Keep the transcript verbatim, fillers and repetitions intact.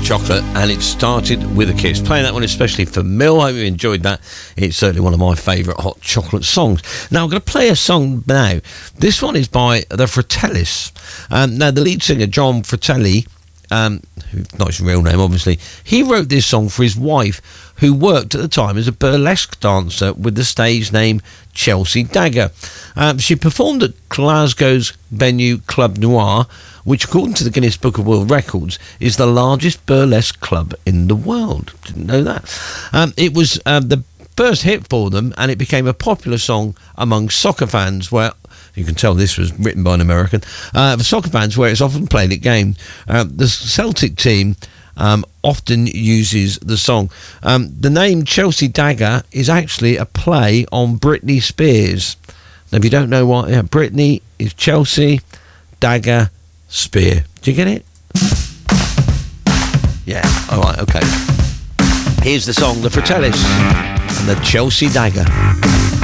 Chocolate, and it started with a kiss. Playing that one especially for Mill. I hope you enjoyed that. It's certainly one of my favourite Hot Chocolate songs. Now I'm going to play a song now. This one is by the Fratellis. Um, now the lead singer John Fratelli, um, who, not his real name obviously, he wrote this song for his wife, who worked at the time as a burlesque dancer with the stage name Chelsea Dagger. Um, she performed at Glasgow's venue Club Noir, which according to the Guinness Book of World Records is the largest burlesque club in the world. Didn't know that. Um, it was um, the first hit for them, and it became a popular song among soccer fans, where you can tell this was written by an American. Uh, for soccer fans, where it's often played at games. Uh, the Celtic team um, often uses the song. Um, the name Chelsea Dagger is actually a play on Britney Spears. Now, if you don't know what, yeah, Britney is Chelsea, Dagger, Spear. Do you get it? Yeah, alright, okay. Here's the song, The Fratellis and the Chelsea Dagger.